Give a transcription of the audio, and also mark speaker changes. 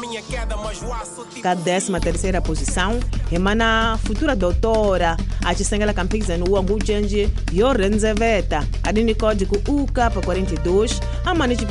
Speaker 1: Com a 13ª posição, emana futura doutora, a Chisengela Campiza no Anguchenji, Yorenze Veta, a código UK42, a